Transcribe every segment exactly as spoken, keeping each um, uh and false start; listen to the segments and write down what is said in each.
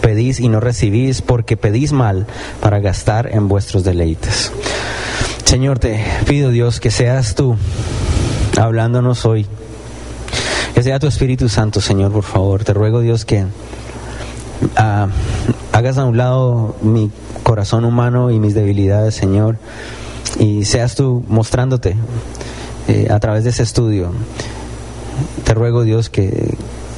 pedís y no recibís, porque pedís mal para gastar en vuestros deleites. Señor, te pido, Dios, que seas tú hablándonos hoy. Que sea tu Espíritu Santo, Señor, por favor. Te ruego, Dios, que uh, hagas a un lado mi corazón humano y mis debilidades, Señor, y seas tú mostrándote eh, a través de ese estudio. Te ruego, Dios, que,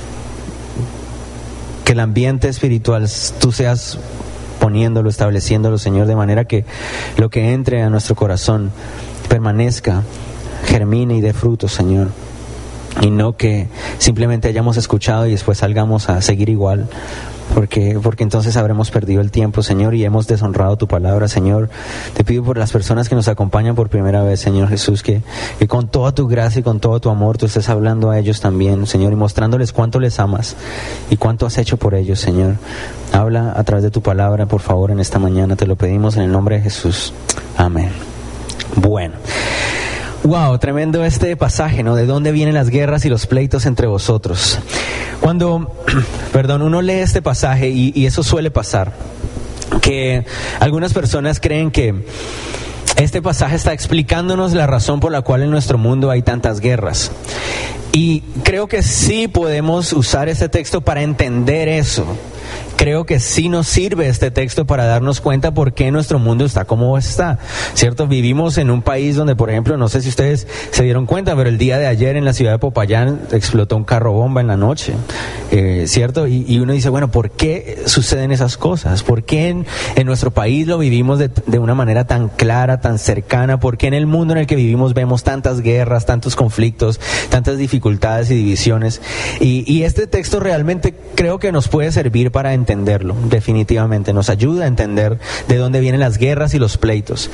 que el ambiente espiritual tú seas poniéndolo, estableciéndolo, Señor, de manera que lo que entre a nuestro corazón permanezca, germine y dé fruto, Señor. Y no que simplemente hayamos escuchado y después salgamos a seguir igual, porque, porque entonces habremos perdido el tiempo, Señor, y hemos deshonrado tu palabra, Señor. Te pido por las personas que nos acompañan por primera vez, Señor Jesús, que, que con toda tu gracia y con todo tu amor tú estés hablando a ellos también, Señor, y mostrándoles cuánto les amas y cuánto has hecho por ellos, Señor. Habla a través de tu palabra, por favor, en esta mañana. Te lo pedimos en el nombre de Jesús. Amén. Bueno. Wow, tremendo este pasaje, ¿no? ¿De dónde vienen las guerras y los pleitos entre vosotros? Cuando, perdón, uno lee este pasaje, y, y eso suele pasar, que algunas personas creen que este pasaje está explicándonos la razón por la cual en nuestro mundo hay tantas guerras. Y creo que sí podemos usar este texto para entender eso. Creo que sí nos sirve este texto para darnos cuenta por qué nuestro mundo está como está, ¿cierto? Vivimos en un país donde, por ejemplo, no sé si ustedes se dieron cuenta, pero el día de ayer en la ciudad de Popayán explotó un carro bomba en la noche, eh, ¿cierto? Y, y uno dice, bueno, ¿por qué suceden esas cosas? ¿Por qué en, en nuestro país lo vivimos de, de una manera tan clara, tan cercana? ¿Por qué en el mundo en el que vivimos vemos tantas guerras, tantos conflictos, tantas dificultades y divisiones? Y, y este texto realmente creo que nos puede servir para entender entenderlo, definitivamente, nos ayuda a entender de dónde vienen las guerras y los pleitos.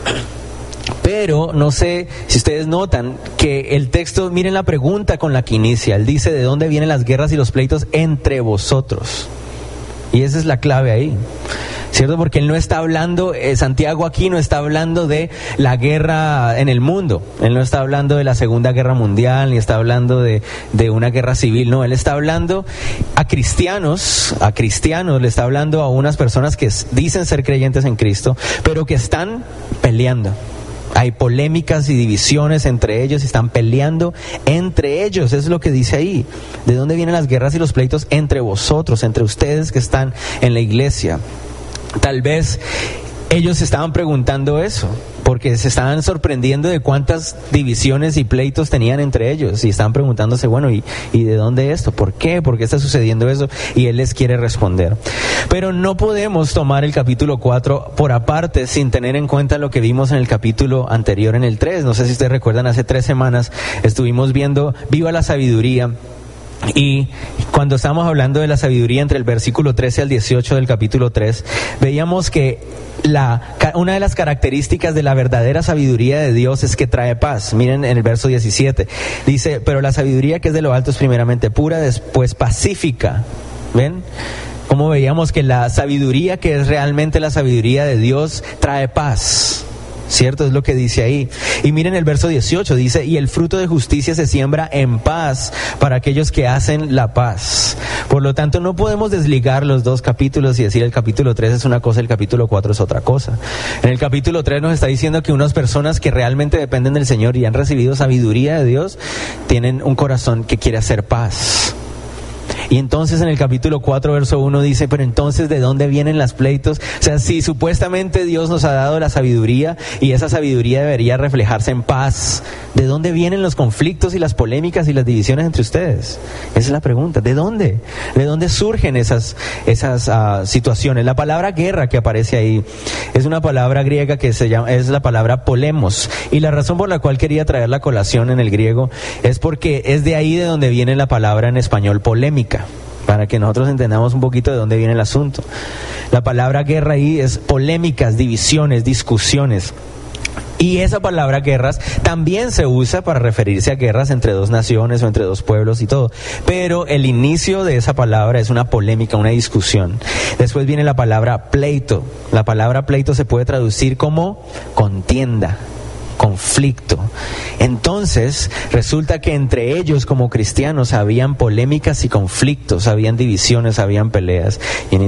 Pero no sé si ustedes notan que el texto, miren la pregunta con la que inicia, él dice de dónde vienen las guerras y los pleitos entre vosotros, y esa es la clave ahí, ¿cierto? Porque él no está hablando, eh, Santiago aquí no está hablando de la guerra en el mundo, él no está hablando de la Segunda Guerra Mundial, ni está hablando de, de una guerra civil, no, él está hablando a cristianos, a cristianos, le está hablando a unas personas que dicen ser creyentes en Cristo, pero que están peleando. Hay polémicas y divisiones entre ellos, están peleando entre ellos, eso es lo que dice ahí. ¿De dónde vienen las guerras y los pleitos entre vosotros, entre ustedes que están en la iglesia? Tal vez ellos estaban preguntando eso, porque se estaban sorprendiendo de cuántas divisiones y pleitos tenían entre ellos, y estaban preguntándose, bueno, ¿y, y de dónde esto? ¿Por qué? ¿Por qué está sucediendo eso? Y él les quiere responder. Pero no podemos tomar el capítulo cuatro por aparte sin tener en cuenta lo que vimos en el capítulo anterior, en el tres. No sé si ustedes recuerdan, hace tres semanas estuvimos viendo Viva la Sabiduría. Y cuando estábamos hablando de la sabiduría entre el versículo trece al dieciocho del capítulo tres, veíamos que la, una de las características de la verdadera sabiduría de Dios es que trae paz. Miren en el verso diecisiete, dice, pero la sabiduría que es de lo alto es primeramente pura, después pacífica. ¿Ven? Como veíamos que la sabiduría que es realmente la sabiduría de Dios trae paz, ¿cierto? Es lo que dice ahí. Y miren el verso dieciocho, dice, y el fruto de justicia se siembra en paz para aquellos que hacen la paz. Por lo tanto, no podemos desligar los dos capítulos y decir el capítulo tres es una cosa, el capítulo cuatro es otra cosa. En el capítulo tres nos está diciendo que unas personas que realmente dependen del Señor y han recibido sabiduría de Dios, tienen un corazón que quiere hacer paz. Y entonces en el capítulo cuatro, verso uno dice, pero entonces ¿de dónde vienen los pleitos? O sea, si supuestamente Dios nos ha dado la sabiduría y esa sabiduría debería reflejarse en paz, ¿de dónde vienen los conflictos y las polémicas y las divisiones entre ustedes? Esa es la pregunta. ¿De dónde? ¿De dónde surgen esas, esas uh, situaciones? La palabra guerra que aparece ahí es una palabra griega que se llama, es la palabra polemos. Y la razón por la cual quería traer la colación en el griego es porque es de ahí de donde viene la palabra en español polémica, para que nosotros entendamos un poquito de dónde viene el asunto. La palabra guerra ahí es polémicas, divisiones, discusiones. Y esa palabra guerras también se usa para referirse a guerras entre dos naciones o entre dos pueblos y todo. Pero el inicio de esa palabra es una polémica, una discusión. Después viene la palabra pleito. La palabra pleito se puede traducir como contienda, conflicto. Entonces resulta que entre ellos como cristianos habían polémicas y conflictos, habían divisiones, habían peleas. Y en